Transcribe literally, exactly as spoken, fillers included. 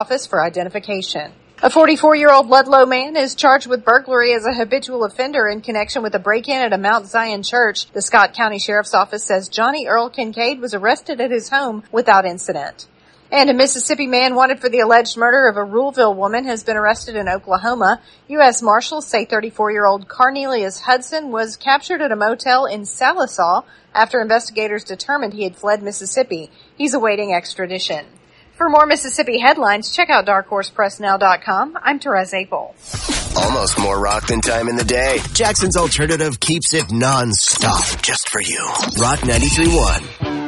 Office for identification. A forty-four-year-old Ludlow man is charged with burglary as a habitual offender in connection with a break-in at a Mount Zion church. The Scott County Sheriff's Office says Johnny Earl Kincaid was arrested at his home without incident. And a Mississippi man wanted for the alleged murder of a Ruleville woman has been arrested in Oklahoma. U S Marshals say thirty-four-year-old Cornelius Hudson was captured at a motel in Salisaw after investigators determined he had fled Mississippi. He's awaiting extradition. For more Mississippi headlines, check out dark horse press now dot com. I'm Therese Apel. Almost more rock than time in the day. Jackson's Alternative keeps it non-stop just for you. Rock ninety-three point one.